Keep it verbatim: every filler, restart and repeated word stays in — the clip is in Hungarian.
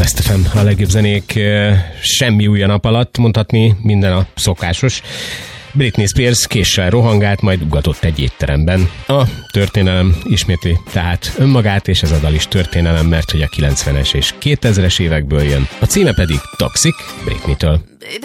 Best ef em, a legjobb zenék, semmi új a nap alatt, mondhatni minden a szokásos. Britney Spears késsel rohangált, majd ugatott egy étteremben. A történelem ismétli tehát önmagát, és ez a dal is történelem, mert hogy a kilencvenes és kétezres évekből jön. A címe pedig Toxic, Britney-től.